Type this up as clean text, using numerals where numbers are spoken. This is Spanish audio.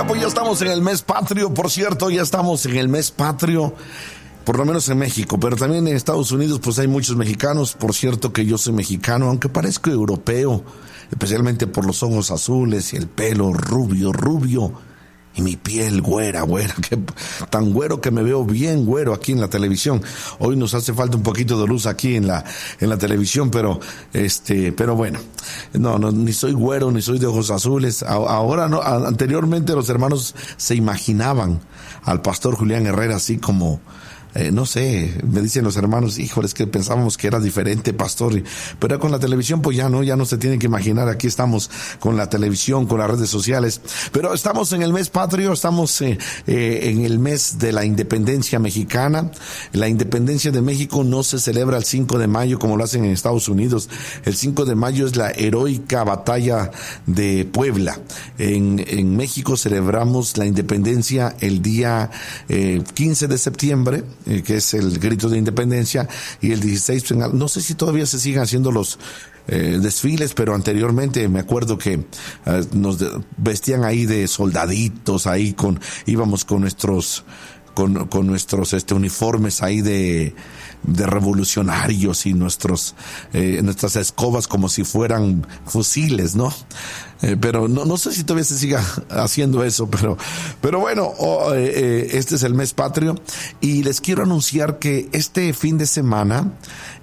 pues ya estamos en el mes patrio, por cierto, ya estamos en el mes patrio, por lo menos en México, pero también en Estados Unidos pues hay muchos mexicanos. Por cierto que yo soy mexicano, aunque parezco europeo, especialmente por los ojos azules y el pelo rubio y mi piel güera, que tan güero que me veo bien güero aquí en la televisión. Hoy nos hace falta un poquito de luz aquí en la televisión, pero bueno, no, ni soy güero ni soy de ojos azules. Ahora no, anteriormente los hermanos se imaginaban al pastor Julián Herrera así como no sé, me dicen los hermanos, híjoles, que pensábamos que era diferente, pastor, pero con la televisión pues ya no se tiene que imaginar. Aquí estamos con la televisión, con las redes sociales, pero estamos en el mes patrio, estamos en el mes de la independencia mexicana. La independencia de México no se celebra el 5 de mayo como lo hacen en Estados Unidos. El 5 de mayo es la heroica batalla de Puebla. En México celebramos la independencia el día 15 de septiembre, que es el grito de independencia, y el 16, no sé si todavía se siguen haciendo los desfiles, pero anteriormente me acuerdo que nos vestían ahí de soldaditos, ahí íbamos con nuestros uniformes ahí de revolucionarios y nuestras escobas como si fueran fusiles, ¿no? Pero no sé si todavía se siga haciendo eso, pero bueno, este es el mes patrio y les quiero anunciar que este fin de semana